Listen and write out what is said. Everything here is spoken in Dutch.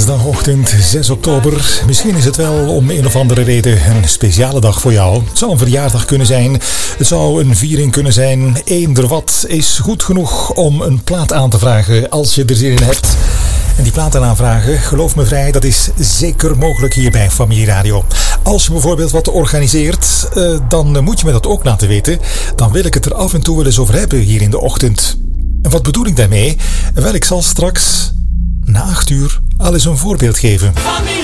Dinsdagochtend 6 oktober. Misschien is het wel om een of andere reden een speciale dag voor jou. Het zou een verjaardag kunnen zijn. Het zou een viering kunnen zijn. Eender wat is goed genoeg om een plaat aan te vragen als je er zin in hebt. En die platen aanvragen, geloof me vrij, dat is zeker mogelijk hier bij Familie Radio. Als je bijvoorbeeld wat organiseert, dan moet je me dat ook laten weten. Dan wil ik het er af en toe wel eens over hebben hier in de ochtend. En wat bedoel ik daarmee? Wel, ik zal straks na 8 uur al eens een voorbeeld geven.